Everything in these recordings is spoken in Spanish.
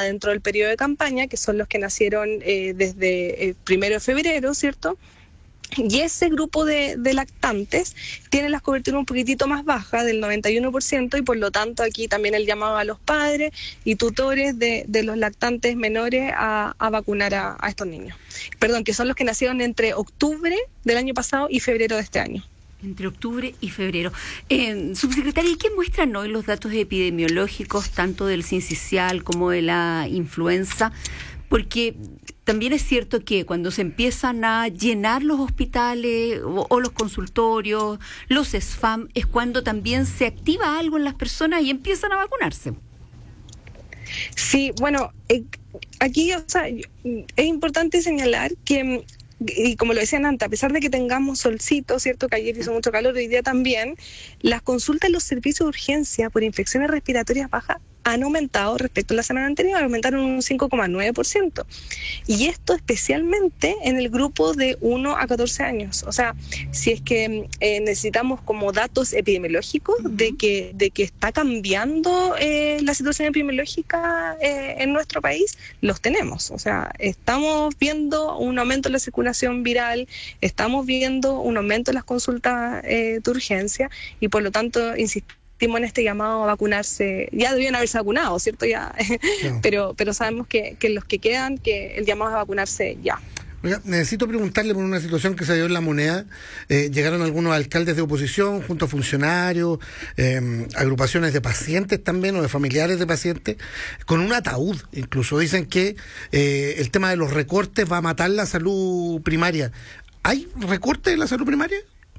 dentro del periodo de campaña, que son los que nacieron desde el 1 de febrero, ¿cierto? Y ese grupo de lactantes tiene las coberturas un poquitito más bajas, del 91%, y por lo tanto aquí también el llamado a los padres y tutores de los lactantes menores a vacunar a estos niños. Perdón, que son los que nacieron entre octubre del año pasado y febrero de este año. Entre octubre y febrero. Subsecretaria, ¿y qué muestran hoy los datos epidemiológicos, tanto del sincicial como de la influenza? Porque también es cierto que cuando se empiezan a llenar los hospitales o los consultorios, los SFAM, es cuando también se activa algo en las personas y empiezan a vacunarse. Sí, bueno, aquí es importante señalar que, y como lo decían antes, a pesar de que tengamos solcito, cierto que ayer hizo mucho calor, hoy día también, las consultas en los servicios de urgencia por infecciones respiratorias bajas han aumentado respecto a la semana anterior, aumentaron un 5,9%. Y esto especialmente en el grupo de 1 a 14 años. O sea, si es que necesitamos como datos epidemiológicos de que está cambiando la situación epidemiológica en nuestro país, los tenemos. O sea, estamos viendo un aumento en la circulación viral, estamos viendo un aumento en las consultas de urgencia y por lo tanto, insistimos en este llamado a vacunarse. Ya debían haberse vacunado, ¿cierto? Ya, no. pero sabemos que los que quedan, que el llamado es a vacunarse ya. Oiga, necesito preguntarle por una situación que se dio en La Moneda. Llegaron algunos alcaldes de oposición junto a funcionarios, agrupaciones de pacientes también o de familiares de pacientes, con un ataúd. Incluso dicen que el tema de los recortes va a matar la salud primaria. ¿Hay recortes en la salud primaria?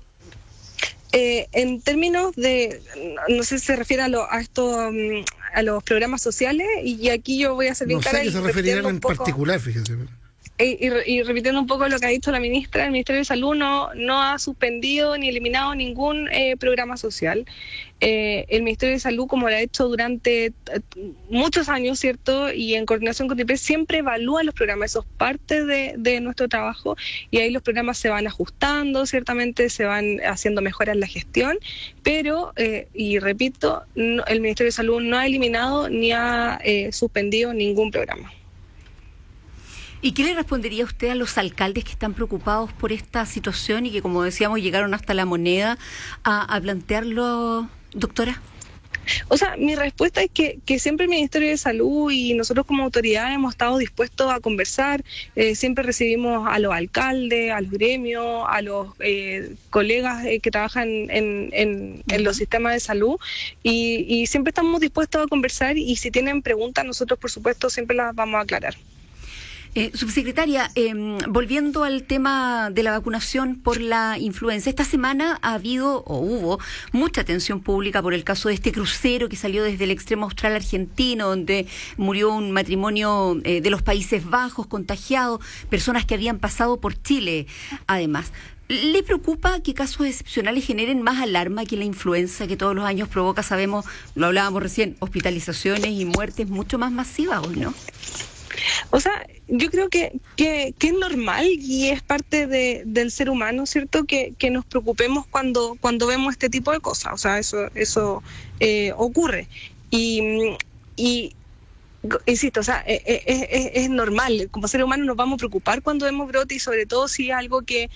En términos de, no sé si se refiere a los programas sociales, y aquí yo voy a hacer bien clara. No sé qué se referirán en particular, fíjese. Y repitiendo un poco lo que ha dicho la ministra, el Ministerio de Salud no ha suspendido ni eliminado ningún programa social. El Ministerio de Salud, como lo ha hecho durante muchos años, ¿cierto? Y en coordinación con TIPRES, siempre evalúa los programas, eso es parte de nuestro trabajo, y ahí los programas se van ajustando, ciertamente se van haciendo mejoras en la gestión, pero, y repito, el Ministerio de Salud no ha eliminado ni ha suspendido ningún programa. ¿Y qué le respondería usted a los alcaldes que están preocupados por esta situación y que, como decíamos, llegaron hasta La Moneda a plantearlo, doctora? O sea, mi respuesta es que siempre el Ministerio de Salud y nosotros como autoridad hemos estado dispuestos a conversar. Siempre recibimos a los alcaldes, a los gremios, a los colegas que trabajan en los sistemas de salud, y siempre estamos dispuestos a conversar, y si tienen preguntas nosotros por supuesto siempre las vamos a aclarar. Subsecretaria, volviendo al tema de la vacunación por la influenza, esta semana hubo mucha atención pública por el caso de este crucero que salió desde el extremo austral argentino, donde murió un matrimonio de los Países Bajos contagiado, personas que habían pasado por Chile, además. ¿Le preocupa que casos excepcionales generen más alarma que la influenza, que todos los años provoca, sabemos, lo hablábamos recién, hospitalizaciones y muertes mucho más masivas hoy, ¿no? O sea, yo creo que es normal y es parte del ser humano, ¿cierto? Que nos preocupemos cuando vemos este tipo de cosas. O sea, eso ocurre. Y insisto, o sea, es normal. Como ser humano nos vamos a preocupar cuando vemos brote, y sobre todo si es algo que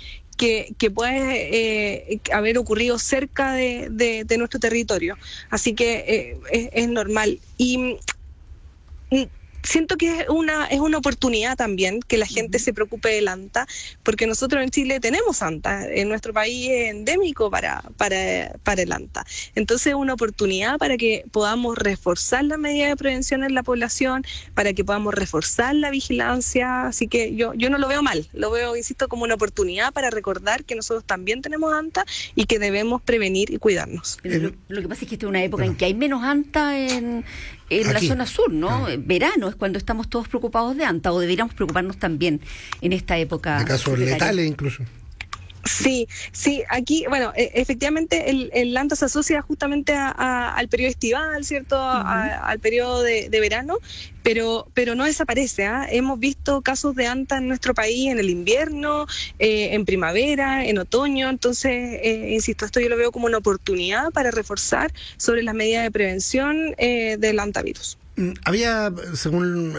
puede haber ocurrido cerca de nuestro territorio. Así que es normal. Y siento que es una oportunidad también que la gente se preocupe del ANTA, porque nosotros en Chile tenemos ANTA, en nuestro país es endémico para el ANTA. Entonces es una oportunidad para que podamos reforzar la medida de prevención en la población, para que podamos reforzar la vigilancia, así que yo no lo veo mal, lo veo, insisto, como una oportunidad para recordar que nosotros también tenemos ANTA y que debemos prevenir y cuidarnos. Pero lo que pasa es que esta es una época en que hay menos ANTA en la zona sur, ¿no? Verano es cuando estamos todos preocupados de ANTA, o deberíamos preocuparnos también en esta época. De casos letales incluso. Sí, aquí, bueno, efectivamente el ANTA se asocia justamente al periodo estival, ¿cierto? Al periodo de verano, pero no desaparece, ¿eh? Hemos visto casos de ANTA en nuestro país en el invierno, en primavera, en otoño, entonces, insisto, esto yo lo veo como una oportunidad para reforzar sobre las medidas de prevención del hantavirus. Había, según